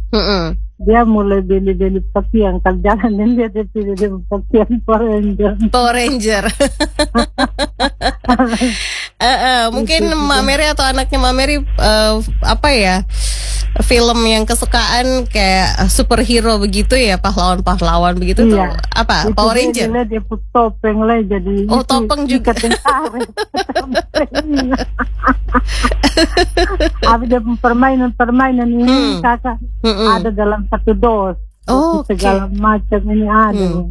Mm-mm. Dia mulai beli-beli pakaian. Kalau jalan dia pilih pakaian Power Ranger. Power Ranger. Mungkin Mak Mary atau anaknya Mak Mary apa ya, film yang kesukaan kayak superhero begitu ya, pahlawan-pahlawan begitu tuh apa? Itu Power Ranger. Dia put topeng lah jadi. Oh, topeng juga. Ada dia permainan ini kakak ada dalam satu dos. Oh, segala macam ini ada.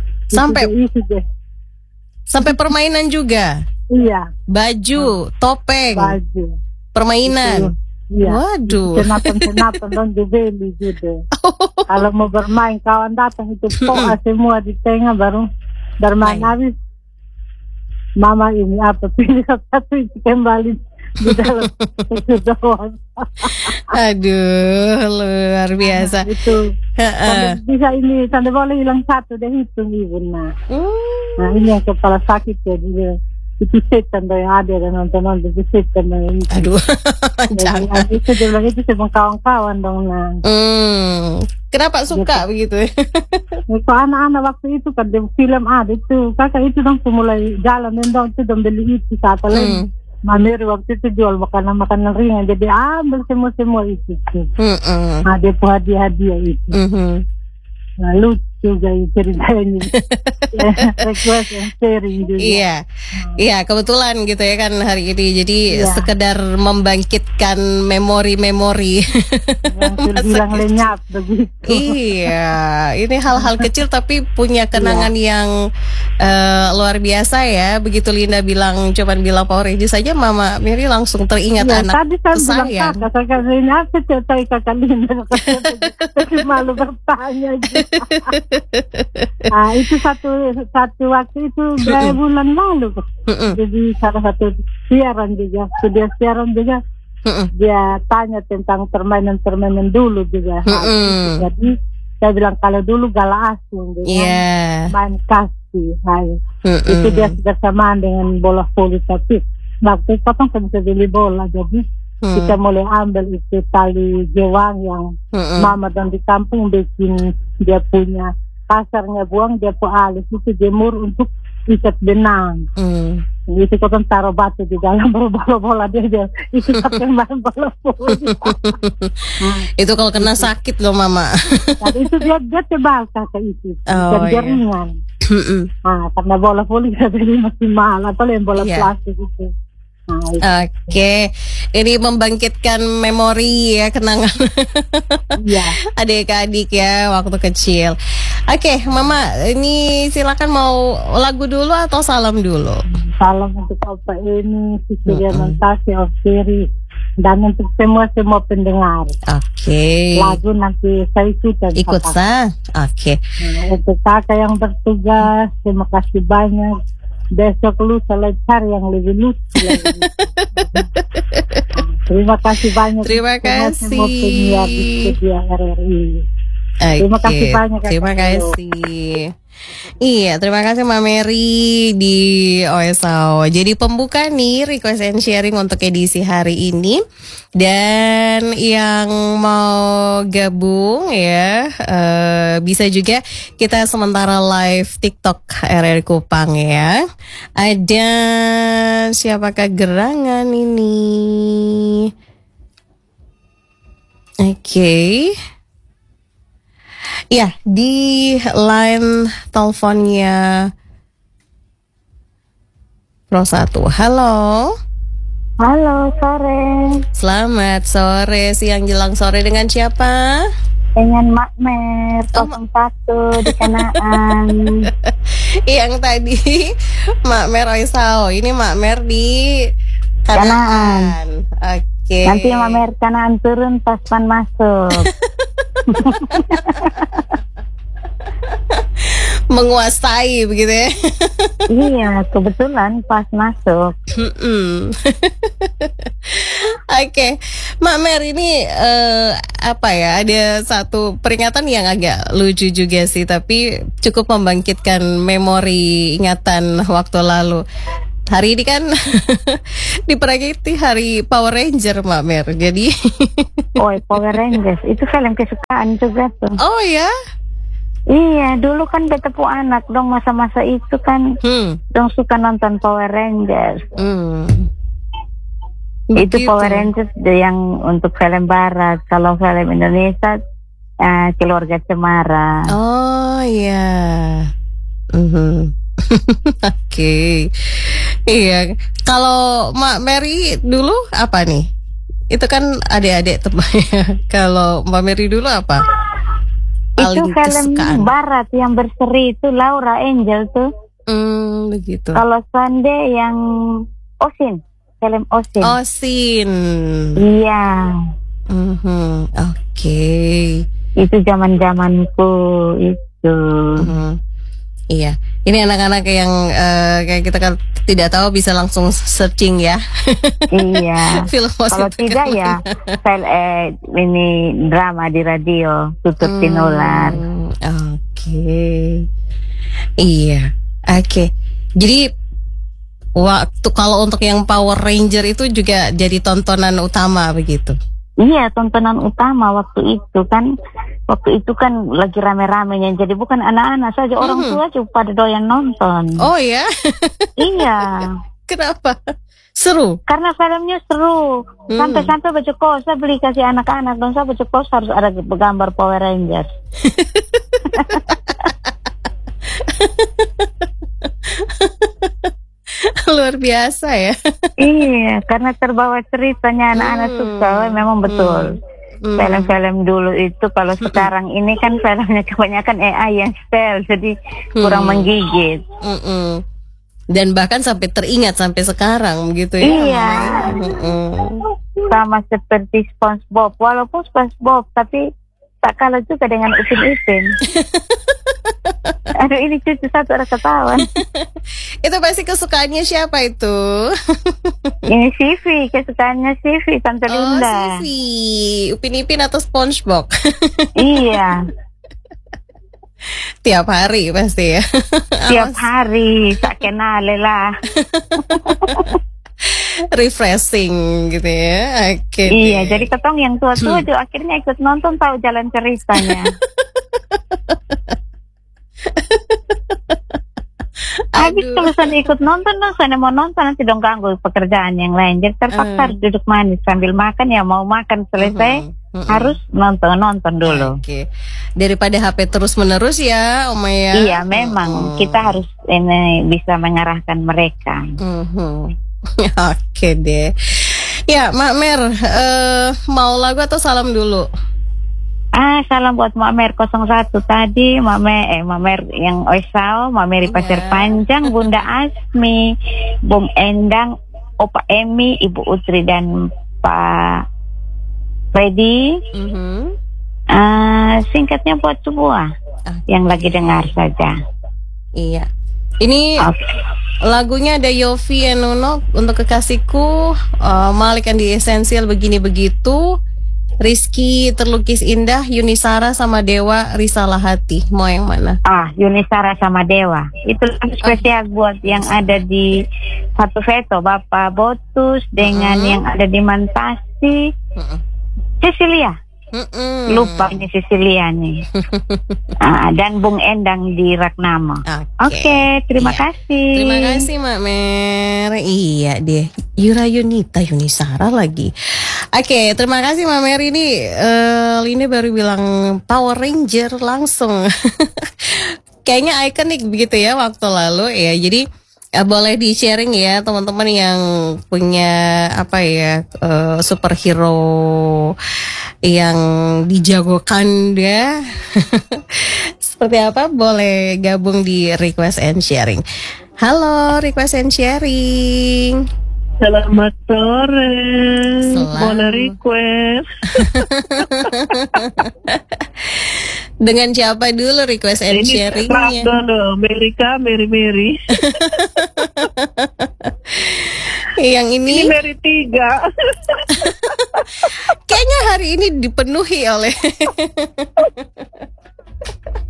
Sampai permainan juga. Iya. Baju, topeng, permainan. Iya. Waduh. Senapan dan dibeli gitu. Kalau mau bermain kawan datang itu semua di tengah baru bermain habis. Mama ini apa pilih satu itu kembali di dalam itu doang. Aduh, luar biasa. Itu bisa ini sampai boleh hilang satu deh hitung ibu. Nah ini yang kepala sakit ya dia. Itu setan yang ada dan nonton itu setan itu. Aduh, jangan. Itu dia bilang itu sama kawan-kawan dong. Nah. Kenapa suka gitu. begitu? Itu anak-anak waktu itu kan di film ada itu kakak itu dong mulai jalan dan dong itu dong beli itu saat lain. Mamir waktu itu jual makanan ringan jadi ambil semua itu. Ada hadiah itu. Nah, lucu guys ceritanya. Request yang sharing juga. Iya kebetulan gitu ya kan hari ini. Jadi sekedar membangkitkan memori-memori. Yang terbilang lenyap begitu. Iya, ini hal-hal kecil tapi punya kenangan yang luar biasa ya. Begitu Linda cuman bilang Power Ranger saja, Mama Mary langsung teringat anak tadi kan sayang. Kakak Linda cetai kakak Linda. Tapi malu bertanya. Itu satu waktu itu bulan lalu. Jadi salah satu siaran juga, dia siaran juga. Dia tanya tentang permainan dulu juga. Jadi saya bilang kalau dulu gala asing main kasih. Itu dia sudah samaan dengan bola voli tapi waktu itu kan bisa beli bola jadi kita mulai ambil itu tali gewang yang mama dan di kampung bikin dia punya kasarnya buang dia alis itu jemur untuk ikat benang. Itu kan taruh batu di dalam bola dia itu pakai main bola voli. Itu kalau kena sakit loh Mama. Tapi itu dia tebal kakak itu dan ringan. Karena bola voli jadi masih mahal atau yang bola plastik itu. Oke, ini membangkitkan memori ya, kenangan adik-adik ya waktu kecil. Oke, Mama, ini silakan mau lagu dulu atau salam dulu? Salam untuk Bapak ini, Sisilia Montasi, Osiri, dan untuk semua pendengar. Oke. Lagu nanti saya ikut sah. Oke. Untuk kakak yang bertugas, terima kasih banyak. Besok lusa cari yang lebih lucu lagi. Terima kasih banyak. Terima kasih. Semua penyiar di studio RRI. Terima kasih banyak. Terima kasih. Iya, terima kasih Mbak Mary di OSAO. Jadi pembuka nih request and sharing untuk edisi hari ini. Dan yang mau gabung ya bisa juga kita sementara live TikTok RRI Kupang ya. Ada siapakah gerangan ini? Oke. Ya, di line teleponnya Pro 1. Halo. Halo, sore. Selamat sore, siang jelang sore, dengan siapa? Dengan Mak Mer 01 di Kanaan. Yang tadi Mak Mer Oisao, ini Mak Mer di Kanaan. Oke. Nanti Mak Mer Kanaan turun pas pan masuk. Menguasai begitu ya. Iya, kebetulan pas masuk. Oke, Mak Mer ini apa ya? Ada satu peringatan yang agak lucu juga sih, tapi cukup membangkitkan memori ingatan waktu lalu. Hari ini kan diperingati Hari Power Ranger, Mak Mer. Jadi Oh, Power Rangers itu film kesukaan juga tuh. oh ya. Iya, dulu kan beta pu anak dong masa-masa itu kan dong suka nonton Power Rangers. Itu Begitu. Power Rangers yang untuk film barat. Kalau film Indonesia Keluarga Cemara. Oh iya. Oke. Iya. Kalau Mak Mary dulu apa nih? Itu kan adik-adik temannya. Kalau Mbak Mary dulu apa? Itu Paling film kesukaan. barat yang berseri itu Laura Angel tuh. Begitu. Kalau Sande yang Osin, film Osin. Osin. Iya, Oke. itu zaman-zamanku itu. Iya. Ini anak-anak yang kayak kita kan tidak tahu bisa langsung searching ya. Iya. Film Kalau Osin tidak ya, ini drama di radio, Tutur Tinular. Oke. Iya. Oke. Jadi waktu kalau untuk yang Power Ranger itu juga jadi tontonan utama begitu. Iya, tontonan utama waktu itu kan. Waktu itu kan lagi rame-ramenya. Jadi bukan anak-anak saja, orang tua juga pada doyan nonton. Oh ya? Iya. Kenapa? Seru. Karena filmnya seru. Sampai-sampai baju kos saya beli kasih anak-anak. Dan saya baju kos harus ada gambar Power Rangers. Luar biasa ya. Iya, karena terbawa ceritanya anak-anak suka. Memang betul. Film-film dulu itu kalau sekarang ini kan filmnya kebanyakan AI yang style, jadi kurang menggigit. Dan bahkan sampai teringat sampai sekarang gitu ya. Iya. Sama seperti SpongeBob, walaupun SpongeBob tapi tak kalah juga dengan Upin Ipin. Aduh, ini cucu satu orang ketawa. Itu pasti kesukaannya siapa itu? Ini Sivi, kesukaannya Sivi, Tante Linda. Sivi, Upin Ipin atau SpongeBob? Iya. Tiap hari pasti ya. Tiap hari, tak kenal lah. Refreshing gitu ya. Oke. Iya, jadi ketong yang tua-tua juga akhirnya ikut nonton, tahu jalan ceritanya. Habis kalau saya ikut nonton dong, saya mau nonton nanti dong ganggu pekerjaan yang lain. Jadi terpaksa harus duduk manis sambil makan, ya mau makan selesai harus nonton dulu. Oke. Daripada HP terus menerus ya, Oma ya. Iya, memang kita harus ini bisa mengarahkan mereka. Oke deh. Ya, Mak Mer, mau lagu atau salam dulu? Salam buat Mak Mer 01 tadi, Mak Mer yang Oisau, Mak Meri Pasir Panjang, Bunda Asmi, Bung Endang, Opa Emi, Ibu Utri dan Pak Freddy. Singkatnya buat semua yang lagi dengar saja. Iya. Ini lagunya ada Yofi Enono untuk kekasihku, Malik Andi Esensial begini begitu, Rizky Terlukis Indah, Yunisara sama Dewa Risalah Hati. Mau yang mana? Yunisara sama Dewa. Itu spesial buat yang ada di Satu Veto, Bapak Botus dengan yang ada di Mantasi. Cecilia. Lupa ini Cecilia nih. Dan Bung Endang di Ragnamo. Oke, terima kasih. Terima kasih Mak Mer. Iya deh, Yura Yunita Yunisara lagi. Oke, terima kasih Mak Mer. Ini Lini baru bilang Power Ranger langsung. Kayaknya ikonik begitu ya waktu lalu ya. Jadi boleh di sharing ya teman-teman yang punya apa ya superhero yang dijagokan ya. Seperti apa, boleh gabung di request and sharing. Halo request and sharing. Selamat sore. Boleh request. Dengan siapa dulu request and sharingnya? Dulu, Mary. Yang ini Mary 3. Kayaknya hari ini dipenuhi oleh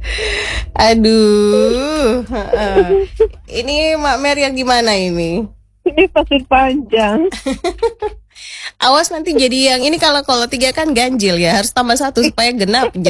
Aduh. Ini Mak Mer yang gimana ini? Ini pasir panjang. Awas nanti jadi yang ini, kalau 3 kan ganjil ya, harus tambah 1 supaya genap. Jadi